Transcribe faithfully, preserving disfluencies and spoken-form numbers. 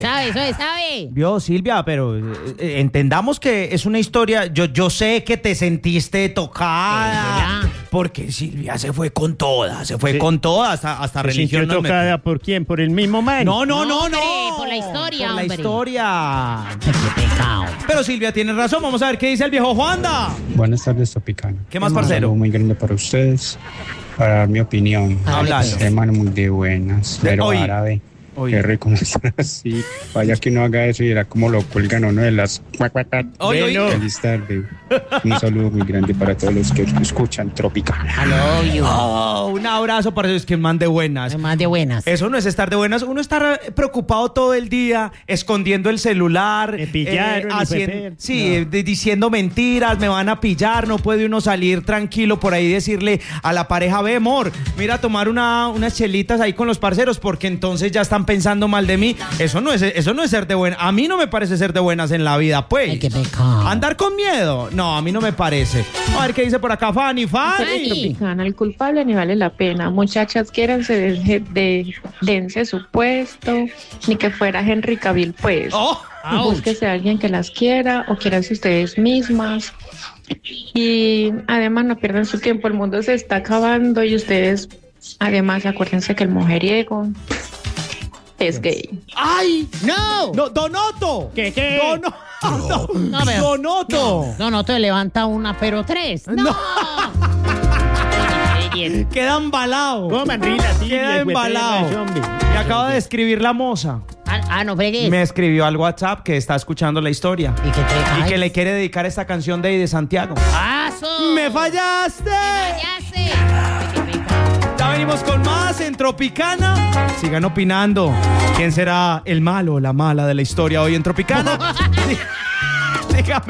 Sabe, eso es, sabe. Vio, Silvia, pero eh, eh, entendamos que es una historia. Yo, yo sé que te sentiste tocada. Eh, porque Silvia se fue con toda, se fue Sí. con toda, hasta, hasta ¿Se religión. sintió nos metió. tocada por quién? ¿Por el mismo man? No, no, no, No, no. hombre, por la historia, Por la hombre. historia. Qué pecado. Pero Silvia tiene razón. Vamos a ver qué dice el viejo Juanda. Buenas tardes, Tropicana. ¿Qué más, Un parcero? saludo muy grande para ustedes, para dar mi opinión. Háblalo. Este man muy de buenas, De- pero oye, árabe. oye. Qué rico no estar así. Vaya que uno haga eso y era como lo cuelgan uno de las... Oye, oye. Feliz tarde. Un saludo muy grande para todos los que escuchan Tropicana. I love you. Oh, un abrazo para ellos que man de buenas. Más de buenas. Eso no es estar de buenas. Uno está preocupado todo el día, escondiendo el celular. Me pillaron, y haciendo- Pepe. sí, No. de- diciendo mentiras, me van a pillar. No puede uno salir tranquilo por ahí y decirle a la pareja, ve, amor, mira, tomar una, unas chelitas ahí con los parceros, porque entonces ya están pensando mal de mí. Eso no es, eso no es ser de buenas. A mí no me parece ser de buenas en la vida, pues. Ay, qué pecado. Andar con miedo. No, a mí no me parece. A ver qué dice por acá, Fanny. Fanny. Tropicana, el culpable ni vale la pena. Muchachas, quiéranse de, de, dense su puesto, ni que fuera Henry Cavill, pues. Oh. Búsquese a alguien que las quiera o quieranse ustedes mismas. Y además no pierdan su tiempo, el mundo se está acabando y ustedes, además, acuérdense que el mujeriego es gay. ¡Ay! ¡No! No, Donoto. ¿Qué, qué? Donoto. No, pero- Donoto. No, no te levanta una, pero tres. ¡No! No. Queda embalado. Coman, rila, sí, Queda hijo de embalado. perra, hombre. Me acaba de escribir la moza. Ah, ah, no fregues. Me escribió al WhatsApp que está escuchando la historia. Y que te... Y ay. que le quiere dedicar esta canción de, de Santiago. ¡Paso! ¡Me fallaste! Ya sé. Qué pecado. Ya venimos con más en Tropicana. Sigan opinando. ¿Quién será el malo o la mala de la historia hoy en Tropicana? Dígame.